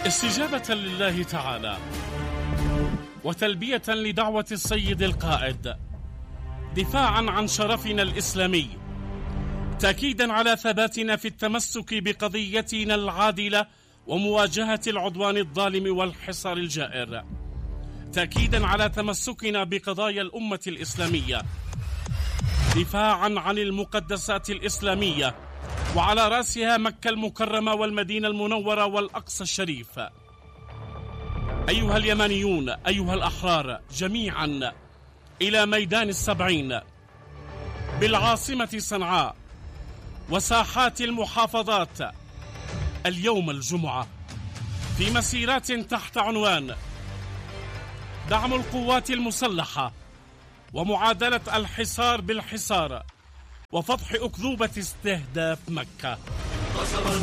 استجابة لله تعالى وتلبية لدعوة السيد القائد، دفاعا عن شرفنا الإسلامي، تأكيدا على ثباتنا في التمسك بقضيتنا العادلة ومواجهة العدوان الظالم والحصار الجائر، تأكيدا على تمسكنا بقضايا الأمة الإسلامية، دفاعا عن المقدسات الإسلامية وعلى رأسها مكة المكرمة والمدينة المنورة والأقصى الشريف. أيها اليمانيون، أيها الأحرار جميعا، إلى ميدان السبعين بالعاصمة صنعاء وساحات المحافظات اليوم الجمعة، في مسيرات تحت عنوان دعم القوات المسلحة ومعادلة الحصار بالحصار وفتح أكذوبة استهداف مكة.